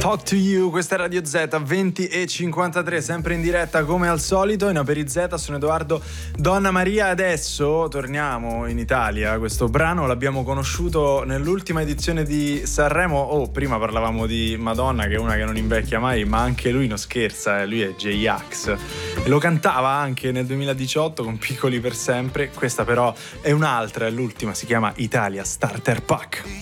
Talk to You, questa è Radio Z, 20:53, sempre in diretta come al solito in Aperi Z. Sono Edoardo Donna Maria. Adesso torniamo in Italia. Questo brano l'abbiamo conosciuto nell'ultima edizione di Sanremo. Prima parlavamo di Madonna, che è una che non invecchia mai, ma anche lui non scherza, lui è J-Ax e lo cantava anche nel 2018 con Piccoli per sempre. Questa però è un'altra, è l'ultima, si chiama Italia Starter Pack.